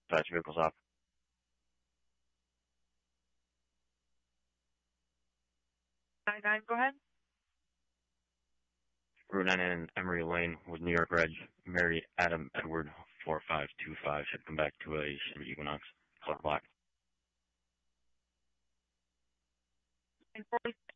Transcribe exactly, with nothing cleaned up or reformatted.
Dispatch vehicles up. nine nine, go ahead. Route nine and Emery Lane with New York Reg, Mary Adam Edward four five two five. Should come back to a Chevy Equinox, color black. And forty